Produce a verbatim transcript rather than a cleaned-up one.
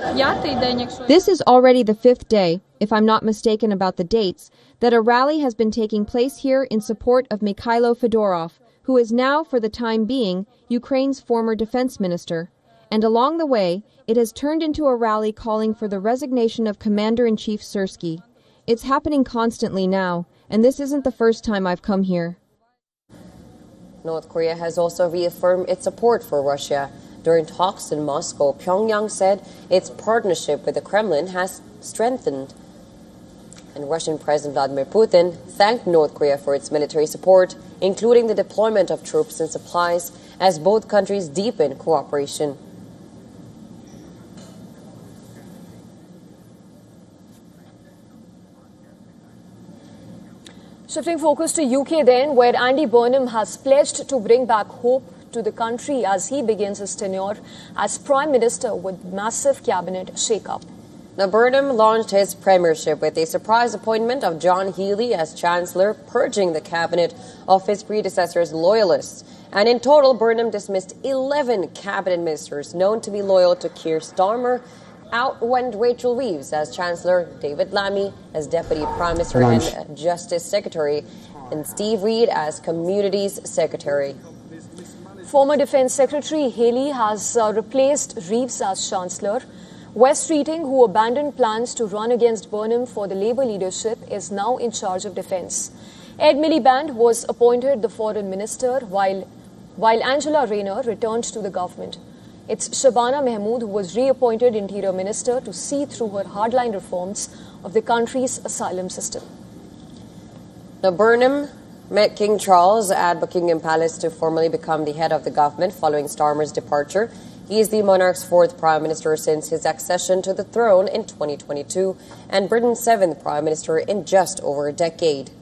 This is already the fifth day, if I'm not mistaken about the dates, that a rally has been taking place here in support of Mikhailo Fedorov, who is now, for the time being, Ukraine's former defense minister. And along the way, it has turned into a rally calling for the resignation of Commander-in-Chief Syrskyi. It's happening constantly now, and this isn't the first time I've come here. North Korea has also reaffirmed its support for Russia. During talks in Moscow, Pyongyang said its partnership with the Kremlin has strengthened. And Russian President Vladimir Putin thanked North Korea for its military support, including the deployment of troops and supplies, as both countries deepen cooperation. Shifting focus to U K then, where Andy Burnham has pledged to bring back hope to the country as he begins his tenure as Prime Minister with massive cabinet shake-up. Now, Burnham launched his premiership with a surprise appointment of John Healey as Chancellor, purging the cabinet of his predecessor's loyalists. And in total, Burnham dismissed eleven cabinet ministers known to be loyal to Keir Starmer. Out went Rachel Reeves as Chancellor, David Lammy as Deputy Prime Minister and Justice Secretary, and Steve Reid as Communities Secretary. Former Defence Secretary Healey has uh, replaced Reeves as Chancellor. Wes Streeting, who abandoned plans to run against Burnham for the Labour leadership, is now in charge of defence. Ed Miliband was appointed the Foreign Minister, while, while Angela Rayner returned to the government. It's Shabana Mahmood who was reappointed Interior Minister to see through her hardline reforms of the country's asylum system. Now, Burnham met King Charles at Buckingham Palace to formally become the head of the government following Starmer's departure. He is the monarch's fourth prime minister since his accession to the throne in twenty twenty-two and Britain's seventh prime minister in just over a decade.